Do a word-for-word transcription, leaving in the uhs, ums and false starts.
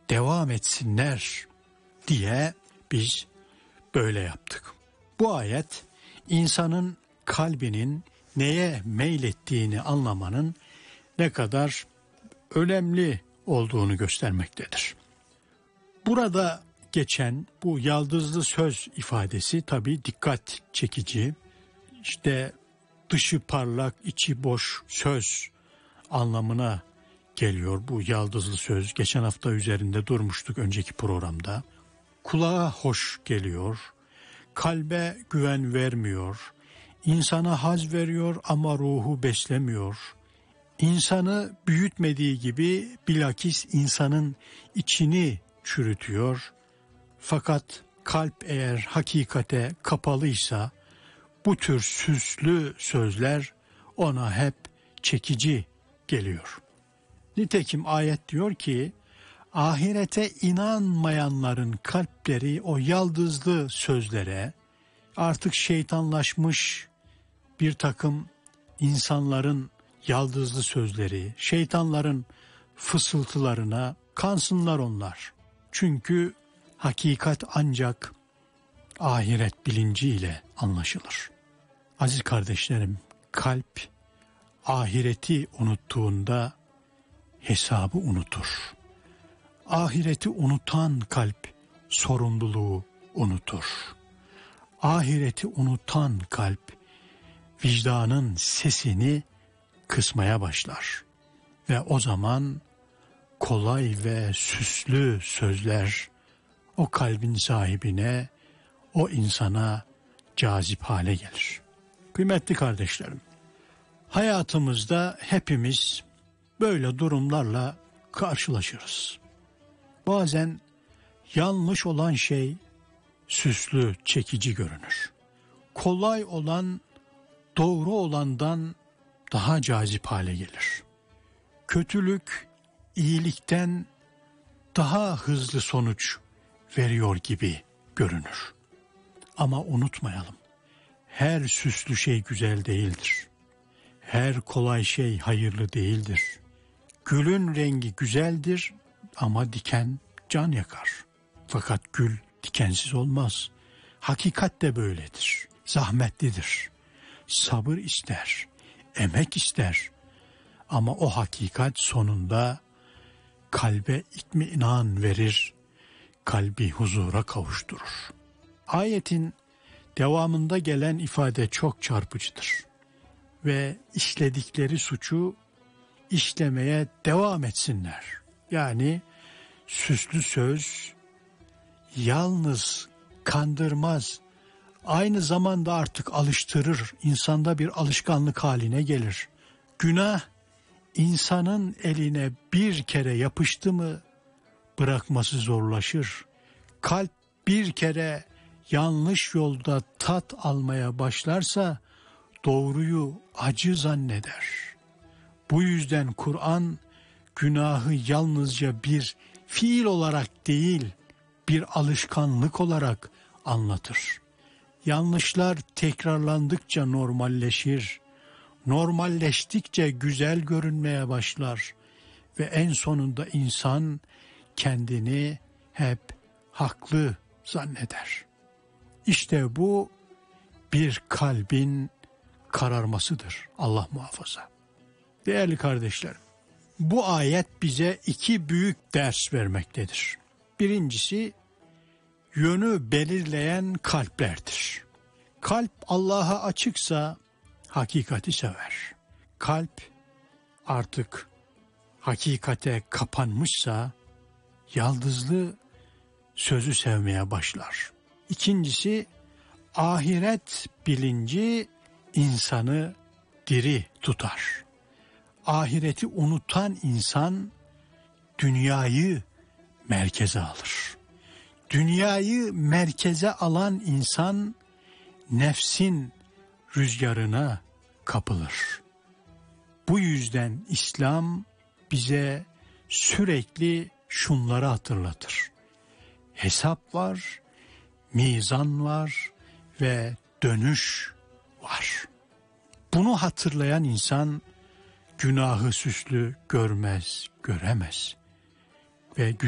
devam etsinler diye biz böyle yaptık. Bu ayet insanın kalbinin neye meylettiğini anlamanın ne kadar önemli olduğunu göstermektedir. Burada geçen bu yaldızlı söz ifadesi tabii dikkat çekici. İşte dışı parlak, içi boş söz anlamına geliyor bu yaldızlı söz. Geçen hafta üzerinde durmuştuk önceki programda. Kulağa hoş geliyor, kalbe güven vermiyor, insana haz veriyor ama ruhu beslemiyor. İnsanı büyütmediği gibi bilakis insanın içini çürütüyor. Fakat kalp eğer hakikate kapalıysa bu tür süslü sözler ona hep çekici geliyor. Nitekim ayet diyor ki ahirete inanmayanların kalpleri o yaldızlı sözlere, artık şeytanlaşmış bir takım insanların yaldızlı sözleri, şeytanların fısıltılarına kansınlar onlar. Çünkü hakikat ancak ahiret bilinciyle anlaşılır. Aziz kardeşlerim, kalp ahireti unuttuğunda hesabı unutur. Ahireti unutan kalp sorumluluğu unutur. Ahireti unutan kalp vicdanın sesini kısmaya başlar. Ve o zaman kolay ve süslü sözler o kalbin sahibine, o insana cazip hale gelir. Kıymetli kardeşlerim, hayatımızda hepimiz böyle durumlarla karşılaşırız. Bazen yanlış olan şey süslü, çekici görünür. Kolay olan doğru olandan daha cazip hale gelir. Kötülük iyilikten daha hızlı sonuç veriyor gibi görünür. Ama unutmayalım, her süslü şey güzel değildir. Her kolay şey hayırlı değildir. Gülün rengi güzeldir ama diken can yakar. Fakat gül dikensiz olmaz. Hakikat de böyledir. Zahmetlidir. Sabır ister, emek ister. Ama o hakikat sonunda kalbe itminan verir, kalbi huzura kavuşturur. Ayetin devamında gelen ifade çok çarpıcıdır. Ve işledikleri suçu işlemeye devam etsinler. Yani süslü söz yalnız kandırmaz, aynı zamanda artık alıştırır, insanda bir alışkanlık haline gelir. Günah insanın eline bir kere yapıştı mı bırakması zorlaşır. Kalp bir kere yanlış yolda tat almaya başlarsa doğruyu acı zanneder. Bu yüzden Kur'an günahı yalnızca bir fiil olarak değil, bir alışkanlık olarak anlatır. Yanlışlar tekrarlandıkça normalleşir. Normalleştikçe güzel görünmeye başlar ve en sonunda insan kendini hep haklı zanneder. İşte bu bir kalbin kararmasıdır, Allah muhafaza. Değerli kardeşlerim, bu ayet bize iki büyük ders vermektedir. Birincisi, yönü belirleyen kalplerdir. Kalp Allah'a açıksa hakikati sever. Kalp artık hakikate kapanmışsa yaldızlı sözü sevmeye başlar. İkincisi, ahiret bilinci insanı diri tutar. Ahireti unutan insan dünyayı merkeze alır. Dünyayı merkeze alan insan nefsin rüzgarına kapılır. Bu yüzden İslam bize sürekli şunları hatırlatır. Hesap var, mizan var ve dönüş var. Bunu hatırlayan insan günahı süslü görmez, göremez ve